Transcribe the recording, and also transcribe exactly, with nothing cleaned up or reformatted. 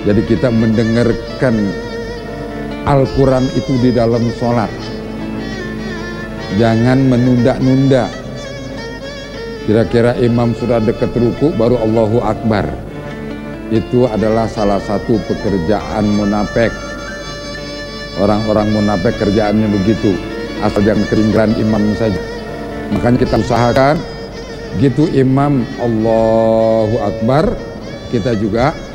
Jadi kita mendengarkan Al-Quran itu di dalam sholat. Jangan menunda-nunda. Kira-kira imam sudah dekat ruku baru Allahu Akbar. Itu adalah salah satu pekerjaan munafik. Orang-orang munafik kerjaannya begitu, asal jangan ketinggalan imam saja. Makanya kita usahakan gitu imam Allahu Akbar, kita juga